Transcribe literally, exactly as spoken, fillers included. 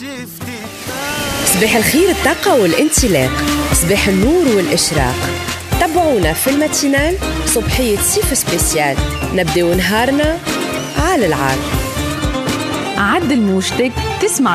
صباح الخير، الطاقة والانطلاق، صباح النور والإشراق. تابعونا في الماتينال صبحية سيف سبيسيال، نبداو نهارنا على العال. عدل موجتك تسمع